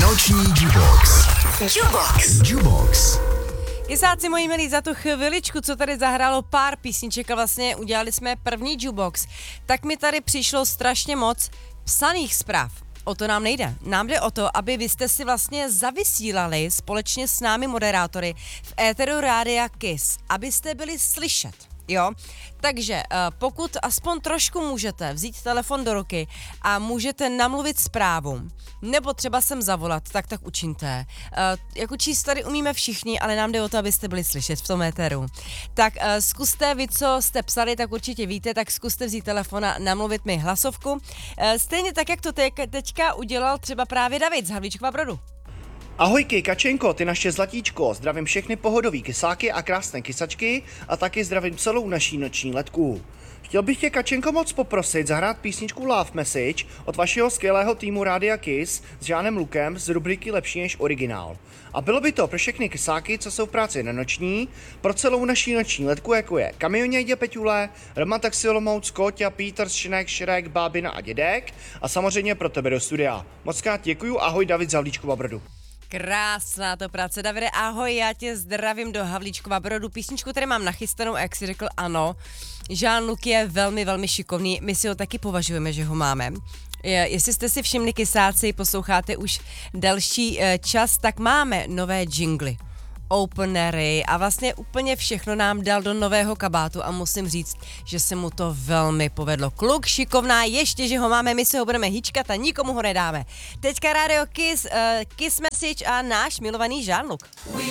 Noční Jubox. Jubox. Kysáci moji milí, za tu chviličku, co tady zahrálo pár písniček a vlastně udělali jsme první Jubox, tak mi tady přišlo strašně moc psaných zpráv. O to nám nejde. Nám jde o to, aby vy jste si vlastně zavysílali společně s námi moderátory v éteru Rádia Kiss, abyste byli slyšet. Jo, takže pokud aspoň trošku můžete vzít telefon do ruky a můžete namluvit zprávu, nebo třeba sem zavolat, tak učiňte. Jako číst tady umíme všichni, ale nám jde o to, abyste byli slyšet v tom éteru. Tak zkuste, vy co jste psali, tak určitě víte, tak zkuste vzít telefon a namluvit mi hlasovku. Stejně tak, jak to teďka udělal třeba právě David z Havlíčkova Brodu. Ahojky, Kačenko, ty naše zlatíčko, zdravím všechny pohodový kysáky a krásné kysačky a taky zdravím celou naší noční letku. Chtěl bych tě, Kačenko, moc poprosit zahrát písničku Love Message od vašeho skvělého týmu Rádia Kiss s Jánem Lukem z rubriky Lepší než originál. A bylo by to pro všechny kysáky, co jsou v práci na noční, pro celou naší noční letku, jako je Kamionědě Peťule, Roman Taxi Olomouc, Kóťa, Pítr, Šinek, Šrek, Bábina a Dědek a samozřejmě pro tebe do studia. Moc krát děkuju, ahoj David z Havlíčkova Brodu. Krásná to práce, Davide, ahoj, já tě zdravím do Havlíčkova Brodu. Písničku tady mám nachystanou, jak si řekl, ano. Jean-Luc je velmi, velmi šikovný, my si ho taky považujeme, že ho máme. Jestli jste si všimli, kysáci, posloucháte už další čas, tak máme nové jingly, openery a vlastně úplně všechno nám dal do nového kabátu a musím říct, že se mu to velmi povedlo. Kluk šikovná, ještě, že ho máme, my se ho budeme hýčkat a nikomu ho nedáme. Teďka Radio Kiss, Kiss Message a náš milovaný Jean-Luc.